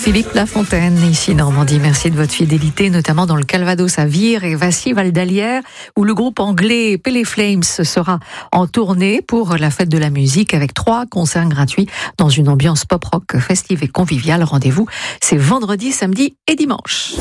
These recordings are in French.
Philippe Lafontaine, ici Normandie. Merci de votre fidélité, notamment dans le Calvados à Vire et Vassy-Val d'Alière, où le groupe anglais Pele Flames sera en tournée pour la fête de la musique avec 3 concerts gratuits dans une ambiance pop-rock festive et conviviale. Rendez-vous, c'est vendredi, samedi et dimanche.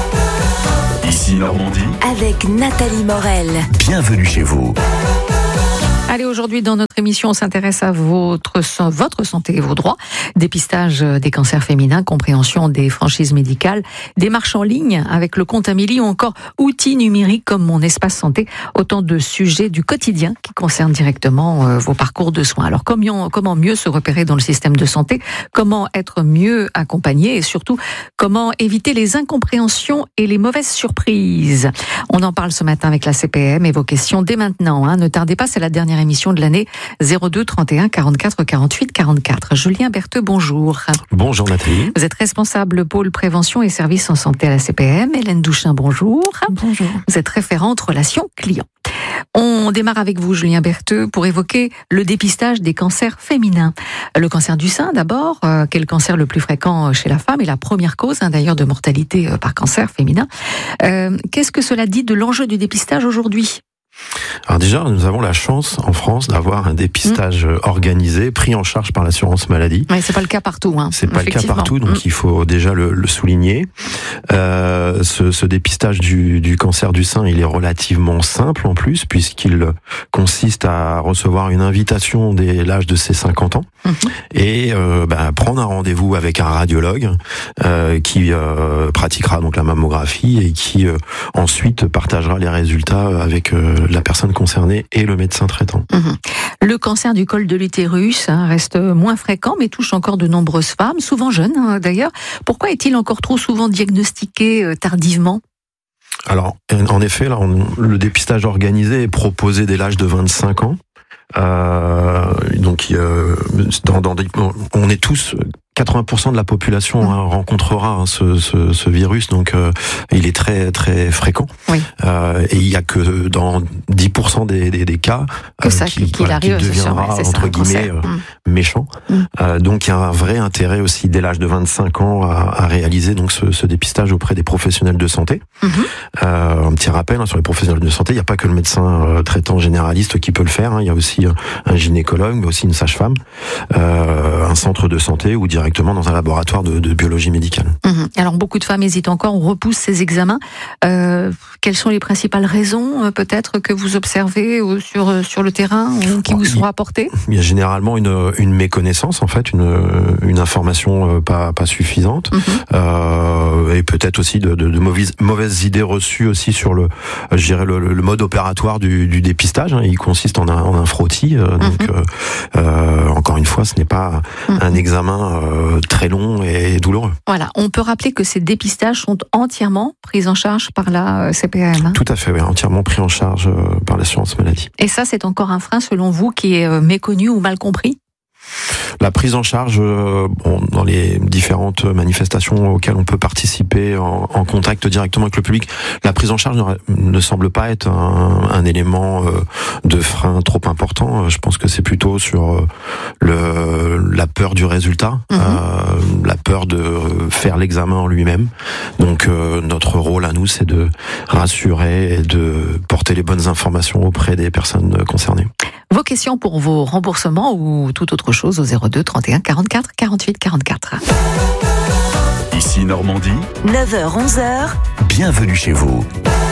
Ici Normandie, avec Nathalie Morel. Bienvenue chez vous. Allez, aujourd'hui, dans notre émission, on s'intéresse à votre santé et vos droits. Dépistage des cancers féminins, compréhension des franchises médicales, démarches en ligne avec le compte Amélie ou encore outils numériques comme Mon Espace Santé. Autant de sujets du quotidien qui concernent directement vos parcours de soins. Alors, comment mieux se repérer dans le système de santé? Comment être mieux accompagné? Et surtout, comment éviter les incompréhensions et les mauvaises surprises? On en parle ce matin avec la CPM et vos questions dès maintenant. Ne tardez pas, c'est la dernière émission de l'année. 02 31 44 48 44. Julien Bertheux, bonjour. Bonjour Nathalie. Vous êtes responsable pôle prévention et services en santé à la CPM. Hélène Douchin, bonjour. Bonjour. Vous êtes référente relations clients. On démarre avec vous, Julien Bertheux, pour évoquer le dépistage des cancers féminins. Le cancer du sein, d'abord, qui est le cancer le plus fréquent chez la femme et la première cause, d'ailleurs, de mortalité par cancer féminin. Qu'est-ce que cela dit de l'enjeu du dépistage aujourd'hui ? Alors déjà, nous avons la chance en France d'avoir un dépistage organisé, pris en charge par l'assurance maladie. Oui, c'est pas le cas partout. C'est pas le cas partout, donc il faut déjà le souligner. Ce dépistage du cancer du sein, il est relativement simple en plus, puisqu'il consiste à recevoir une invitation dès l'âge de ses 50 ans et prendre un rendez-vous avec un radiologue qui pratiquera donc la mammographie et qui ensuite partagera les résultats avec la personne concernée et le médecin traitant. Le cancer du col de l'utérus reste moins fréquent, mais touche encore de nombreuses femmes, souvent jeunes d'ailleurs. Pourquoi est-il encore trop souvent diagnostiqué tardivement ? Alors, en effet, là, le dépistage organisé est proposé dès l'âge de 25 ans. Donc, on est tous... 80% de la population rencontrera ce virus, donc il est très très fréquent. Oui. Et il y a que dans 10% des cas qu'il deviendra entre guillemets méchant. Donc il y a un vrai intérêt aussi dès l'âge de 25 ans à réaliser donc ce dépistage auprès des professionnels de santé. Un petit rappel sur les professionnels de santé, il n'y a pas que le médecin traitant généraliste qui peut le faire. Il y a aussi un gynécologue, mais aussi une sage-femme, un centre de santé ou directement dans un laboratoire de biologie médicale. Alors beaucoup de femmes hésitent encore, on repousse ces examens. Quelles sont les principales raisons peut-être que vous observez sur le terrain ou qui vous sont apportées ? Il y a généralement une méconnaissance en fait, une information pas suffisante et peut-être aussi de mauvaises idées reçues aussi sur le mode opératoire du dépistage. Il consiste en un frottis. Donc encore une fois, ce n'est pas un examen très long et douloureux. Voilà, on peut rappeler que ces dépistages sont entièrement pris en charge par la CPM. Tout à fait, oui, entièrement pris en charge par l'assurance maladie. Et ça, c'est encore un frein selon vous qui est méconnu ou mal compris ? La prise en charge, dans les différentes manifestations auxquelles on peut participer en contact directement avec le public, la prise en charge ne semble pas être un élément de frein trop important. Je pense que c'est plutôt sur la peur du résultat, la peur de faire l'examen en lui-même. Donc notre rôle à nous, c'est de rassurer et de porter les bonnes informations auprès des personnes concernées. Vos questions pour vos remboursements ou toute autre chose au 02 31 44 48 44. Ici Normandie, 9h-11h. bienvenue chez vous.